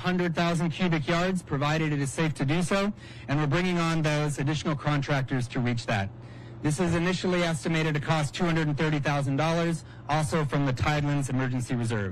100,000 cubic yards, provided it is safe to do so, and we're bringing on those additional contractors to reach that. This is initially estimated to cost $230,000, also from the Tidelands Emergency Reserve.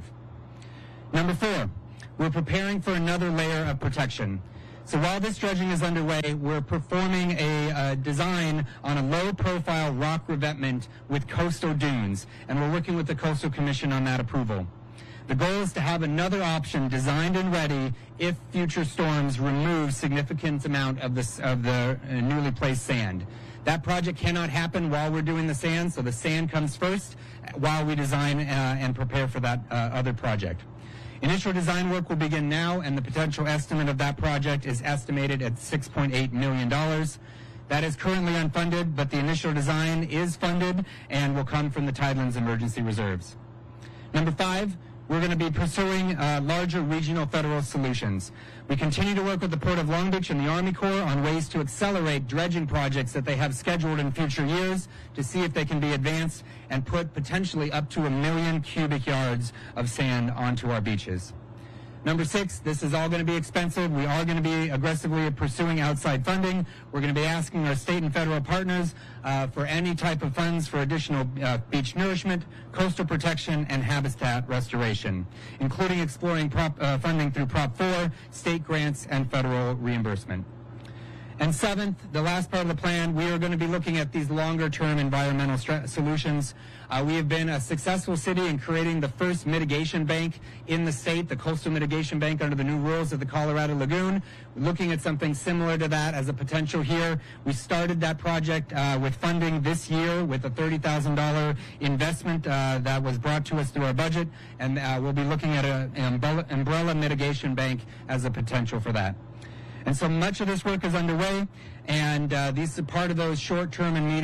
Number 4, we're preparing for another layer of protection. So while this dredging is underway, we're performing a design on a low-profile rock revetment with coastal dunes, and we're working with the Coastal Commission on that approval. The goal is to have another option designed and ready if future storms remove significant amount of the newly placed sand. That project cannot happen while we're doing the sand, so the sand comes first while we design and prepare for that other project. Initial design work will begin now, and the potential estimate of that project is estimated at $6.8 million. That is currently unfunded, but the initial design is funded and will come from the Tidelands Emergency Reserves. Number 5, we're going to be pursuing larger regional federal solutions. We continue to work with the Port of Long Beach and the Army Corps on ways to accelerate dredging projects that they have scheduled in future years to see if they can be advanced and put potentially up to 1 million cubic yards of sand onto our beaches. Number 6, this is all going to be expensive. We are going to be aggressively pursuing outside funding. We're going to be asking our state and federal partners for any type of funds for additional beach nourishment, coastal protection, and habitat restoration, including exploring funding through Prop 4, state grants, and federal reimbursement. And 7th, the last part of the plan, we are going to be looking at these longer-term environmental solutions. We have been a successful city in creating the first mitigation bank in the state, the Coastal Mitigation Bank, under the new rules of the Colorado Lagoon. We're looking at something similar to that as a potential here. We started that project with funding this year with a $30,000 investment that was brought to us through our budget, and we'll be looking at an umbrella mitigation bank as a potential for that. And so much of this work is underway, and these are part of those short,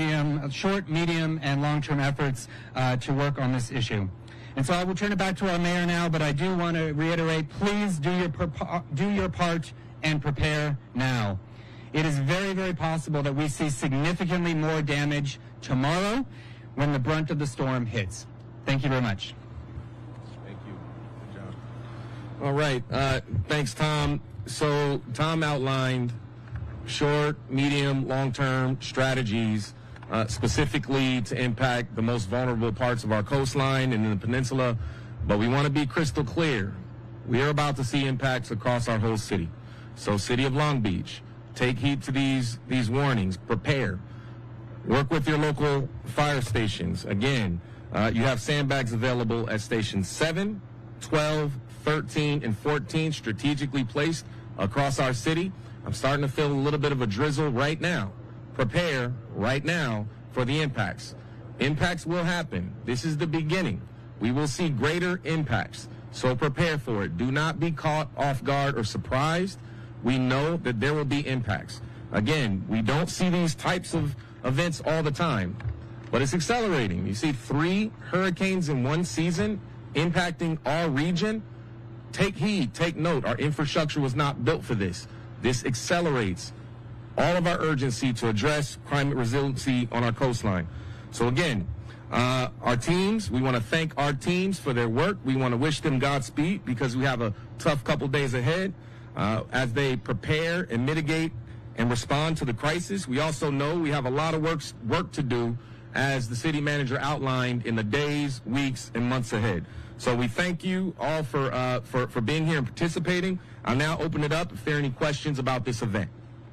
medium, and long-term efforts to work on this issue. And so I will turn it back to our mayor now, but I do want to reiterate, please do your part and prepare now. It is very, very possible that we see significantly more damage tomorrow when the brunt of the storm hits. Thank you very much. Thank you. Good job. All right. Thanks, Tom. So Tom outlined short, medium, long-term strategies specifically to impact the most vulnerable parts of our coastline and in the peninsula. But we want to be crystal clear. We are about to see impacts across our whole city. So City of Long Beach, take heed to these warnings. Prepare. Work with your local fire stations. Again, you have sandbags available at stations 7, 12, 13, and 14, strategically placed across our city. I'm starting to feel a little bit of a drizzle right now. Prepare right now for the impacts. Impacts will happen. This is the beginning. We will see greater impacts. So prepare for it. Do not be caught off guard or surprised. We know that there will be impacts. Again, we don't see these types of events all the time, but it's accelerating. You see 3 hurricanes in one season impacting our region. Take heed, take note. Our infrastructure was not built for this. This accelerates all of our urgency to address climate resiliency on our coastline. So again, our teams, we want to thank our teams for their work. We want to wish them Godspeed because we have a tough couple days ahead as they prepare and mitigate and respond to the crisis. We also know we have a lot of work to do, as the city manager outlined, in the days, weeks, and months ahead. So we thank you all for being here and participating. I'll now open it up if there are any questions about this event.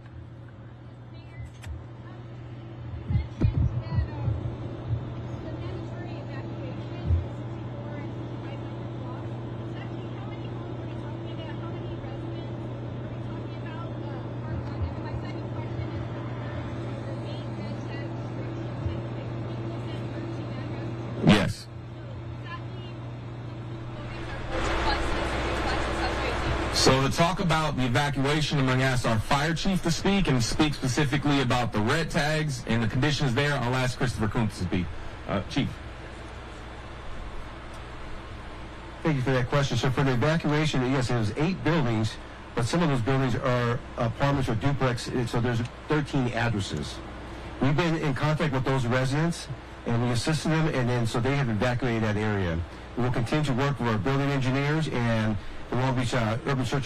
Yes. So to talk about the evacuation, I'm going to ask our fire chief to speak and speak specifically about the red tags and the conditions there. I'll ask Christopher Kuntz to speak. Chief. Thank you for that question. So for the evacuation, yes, it was 8 buildings, but some of those buildings are apartments or duplex, so there's 13 addresses. We've been in contact with those residents, and we assisted them, and then so they have evacuated that area. We will continue to work with our building engineers and the Long Beach Urban Search